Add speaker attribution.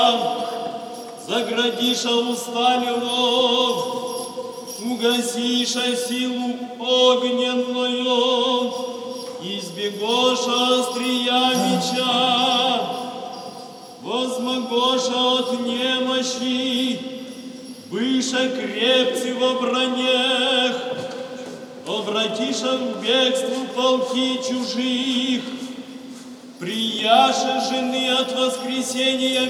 Speaker 1: заградиша уста львов, угасиша силу огненную, избегоша острия меча, возмогоша от немощи, быша крепцы во бронях, обратиша в бегство полки чужих, прияше жены от воскресения